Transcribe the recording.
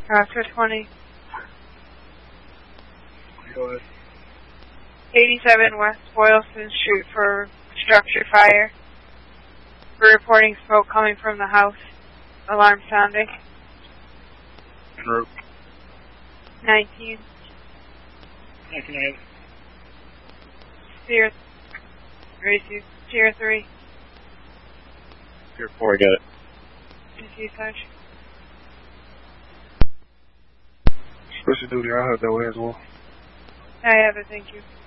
Oscar 20. Go ahead. 87 West Boylston Street for structure fire. We're reporting smoke coming from the house. Alarm sounding. En route. 19. 19. Tier 3. Tier 4, I got it. PC Sarge. Special duty, I heard that way as well. I have it, thank you.